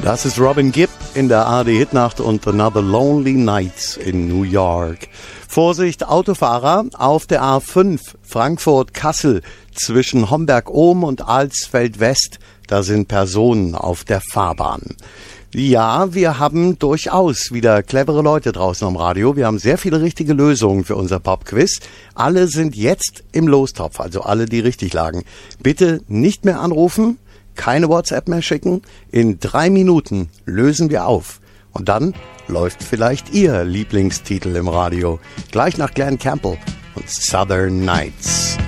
Das ist Robin Gibb in der ARD-Hitnacht und Another Lonely Night in New York. Vorsicht, Autofahrer auf der A5 Frankfurt-Kassel zwischen Homberg-Ohm und Alsfeld-West. Da sind Personen auf der Fahrbahn. Ja, wir haben durchaus wieder clevere Leute draußen am Radio. Wir haben sehr viele richtige Lösungen für unser Pop-Quiz. Alle sind jetzt im Lostopf, also alle, die richtig lagen. Bitte nicht mehr anrufen. Keine WhatsApp mehr schicken. In 3 Minuten lösen wir auf. Und dann läuft vielleicht Ihr Lieblingstitel im Radio. Gleich nach Glenn Campbell und Southern Nights.